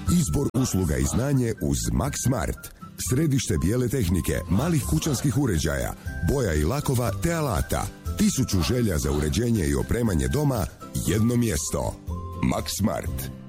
Izbor usluga i znanje uz Max Smart. Središte bijele tehnike, malih kućanskih uređaja, boja i lakova te alata. 1000 želja za uređenje i opremanje doma, jedno mjesto. Max Smart.